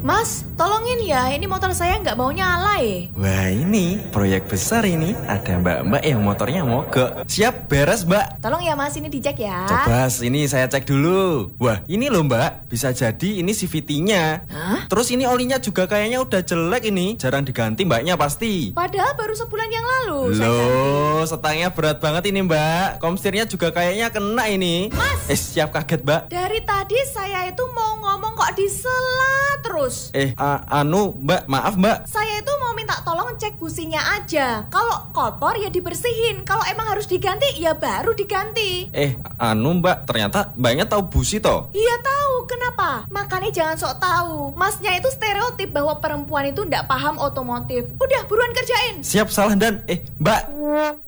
Mas, tolongin ya, ini motor saya nggak mau nyala ya. Wah ini proyek besar ini. Ada mbak-mbak yang motornya mogok. Siap beres mbak. Tolong ya mas, ini dicek ya. Coba sini saya cek dulu. Wah ini loh mbak, bisa jadi ini CVT-nya. Hah? Terus ini olinya juga kayaknya udah jelek ini. Jarang diganti mbaknya pasti. Padahal baru sebulan yang lalu saya ganti. Loh, setangnya berat banget ini mbak. Komstirnya juga kayaknya kena ini. Mas! Siap kaget mbak. Dari tadi saya itu mau ngomong kok disela terus. Mbak, maaf mbak. Saya itu mau minta tolong cek businya aja. Kalau kotor ya dibersihin. Kalau emang harus diganti ya baru diganti. Mbak, ternyata mbaknya tahu busi toh? Iya tahu, kenapa? Makanya jangan sok tahu. Masnya itu stereotip bahwa perempuan itu ndak paham otomotif. Udah buruan kerjain. Siap salah dan mbak.